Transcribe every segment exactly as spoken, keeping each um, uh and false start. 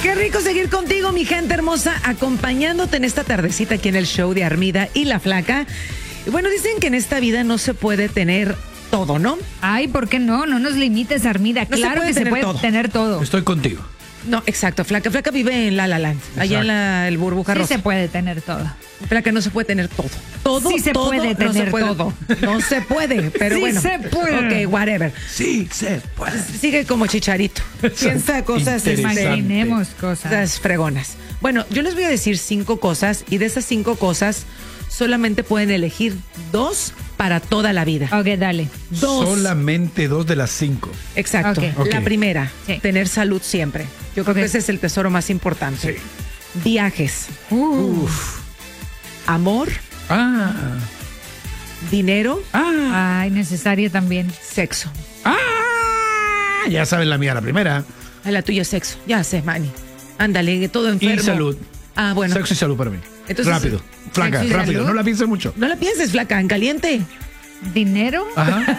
Qué rico seguir contigo, mi gente hermosa, acompañándote en esta tardecita aquí en el show de Armida y la Flaca. Y bueno, dicen que en esta vida no se puede tener todo, ¿no? Ay, ¿por qué no? No nos limites, Armida. No claro se que se puede todo. tener todo. Estoy contigo. No, exacto. Flaca, Flaca vive en La La Land, allá en la, el burbuja Sí rosa. se puede tener todo. Flaca, no se puede tener todo. Todo, Sí se todo, puede no tener se puede. todo. No se puede, pero Sí bueno. se puede. Ok, whatever. Sí, se puede. Sigue como Chicharito. Piensa cosas este, Interesante. Imaginemos cosas. cosas fregonas. Bueno, yo les voy a decir cinco cosas y de esas cinco cosas solamente pueden elegir dos para toda la vida. Ok, dale. Dos. Solamente dos de las cinco. Exacto. Ok. Ok. La primera, Sí. tener salud siempre. Yo creo Ok. que ese es el tesoro más importante. Sí. Viajes, Uh, Uf. amor, Ah. dinero, Ah. Ay, necesario también. sexo. Ah. Ya saben la mía, la primera. Ay, la tuya es sexo. Ya sé, Manny. Ándale, todo enfermo. Y salud. Ah, bueno. Sexo y salud para mí. Entonces, rápido. Flaca, sexo y rápido. salud. No la pienses mucho. No la pienses, Flaca, en caliente. Dinero Ajá.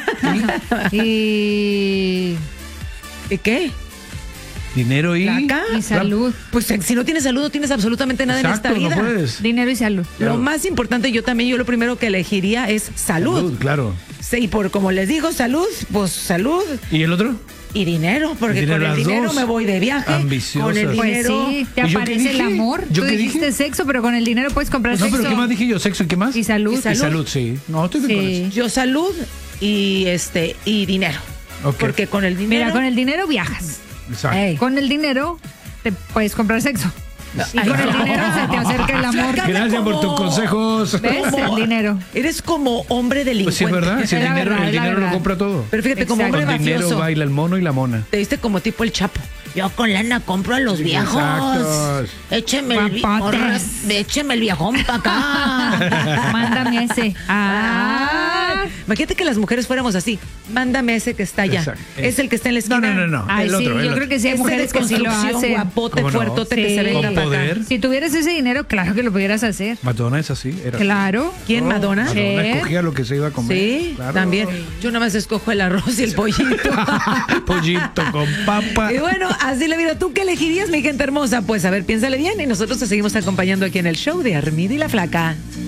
y, ¿Y qué? Dinero y. Flaca. y salud. Pues eh, si no tienes salud, no tienes absolutamente nada Exacto, en esta vida. no puedes. Dinero y salud. Lo Claro. más importante, yo también, yo lo primero que elegiría es salud. Salud, claro. Sí, y por como les digo, salud, pues salud ¿Y el otro? y dinero, porque Y dinero, con el las dinero dos me voy de viaje. ambiciosas. Con el Pues dinero. sí, te ¿Y yo qué aparece el dije? amor. ¿Yo Tú qué dijiste dije? sexo, pero con el dinero puedes comprar No, sexo. pero ¿qué más dije yo? ¿Sexo y qué más? Y salud. Y Y salud. salud, sí. No, estoy bien con Sí. eso. Yo salud y este y dinero. Ok. Porque con el dinero. Mira, con el dinero viajas. Exacto. Ey. Con el dinero te puedes comprar sexo. Y Ay, con el no. dinero se te acerca el amor. Flaca. Gracias por tus como- consejos. ¿Ves? El dinero. Eres como hombre delincuente. Pues sí, es verdad. Si el Es la dinero, verdad, el es la dinero lo verdad. compra todo. Pero fíjate, como Exacto. hombre Con dinero mafioso. baila el mono y la mona. Te diste como tipo el Chapo. Yo con lana compro a los viejos. Exactos. Écheme el, vi- Guapotes. morra, écheme el viejón para acá. Mándame ese. Ah. Imagínate que las mujeres fuéramos así. Mándame ese que está allá. Exacto. Es el que está en la No, esquina. no, no, no. Ay, el sí, otro, el yo otro. creo que sí hay Ese mujeres de que sí lo construcción, hacen. guapote, ¿Cómo no? fuertote que Sí. se venga Con para acá. poder. Si tuvieras ese dinero, claro que lo pudieras hacer. Madonna es así. Era Claro. ¿Quién, así. Madonna? Madonna Sí. escogía lo que se iba a comer. Sí, Claro. también. Yo nada más escojo el arroz y el pollito. Pollito con papa. Y bueno, así la vida. ¿Tú qué elegirías, mi gente hermosa? Pues a ver, piénsale bien y nosotros te seguimos acompañando aquí en el show de Armida y la Flaca.